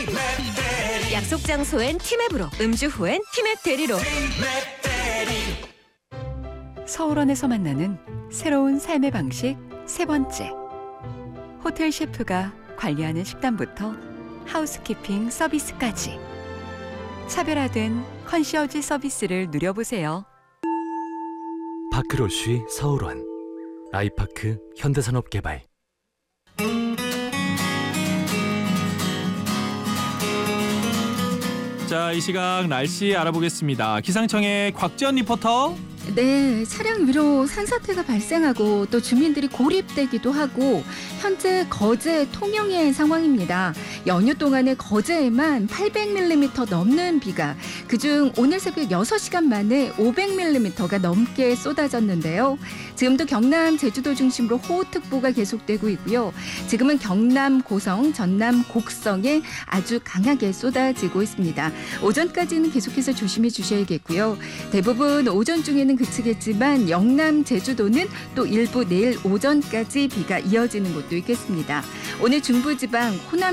약속 장소엔 티맵으로, 음주 후엔 티맵 대리로. 서울원에서 만나는 새로운 삶의 방식 세 번째. 호텔 셰프가 관리하는 식단부터 하우스키핑 서비스까지 차별화된 컨시어지 서비스를 누려보세요. 파크로쉬 서울원, 아이파크 현대산업개발. 자, 이 시각 날씨 알아보겠습니다. 기상청의 곽지연 리포터. 네, 차량 위로 산사태가 발생하고 또 주민들이 고립되기도 하고 현재 거제 통영의 상황입니다. 연휴 동안에 거제에만 800mm 넘는 비가, 그중 오늘 새벽 6시간 만에 500mm가 넘게 쏟아졌는데요. 지금도 경남, 제주도 중심으로 호우특보가 계속되고 있고요. 지금은 경남 고성, 전남 곡성에 아주 강하게 쏟아지고 있습니다. 오전까지는 계속해서 조심해 주셔야겠고요. 대부분 오전 중에는 그치겠지만 영남, 제주도는 또 일부 내일 오전까지 비가 이어지는 곳도 있겠습니다. 오늘 중부지방, 호남